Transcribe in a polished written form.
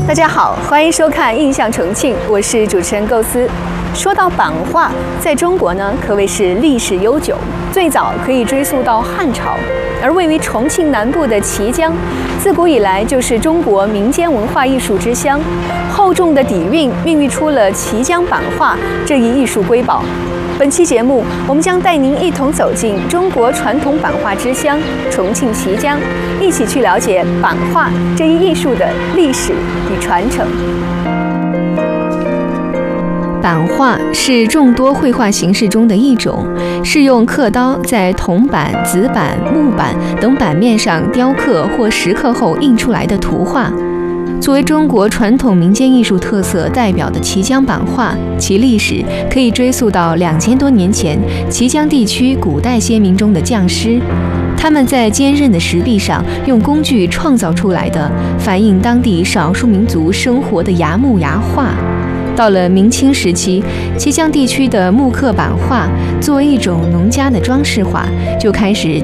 大家好，欢迎收看《印象重庆》，我是主持人构思。说到版画，在中国呢，可谓是历史悠久，最早可以追溯到汉朝。而位于重庆南部的綦江，自古以来就是中国民间文化艺术之乡。厚重的底蕴孕育出了綦江版画这一艺术瑰宝。本期节目，我们将带您一同走进中国传统版画之乡重庆綦江，一起去了解版画这一艺术的历史与传承。版画是众多绘画形式中的一种，是用刻刀在铜板、紫板、木板等板面上雕刻或蚀刻后印出来的图画。作为中国传统民间艺术特色代表的綦江版画，其历史可以追溯到2000多年前綦江地区古代先民中的匠师，他们在坚韧的石壁上用工具创造出来的反映当地少数民族生活的崖木崖画。到了明清时期，綦江地区的木刻版画作为一种农家的装饰画，就开始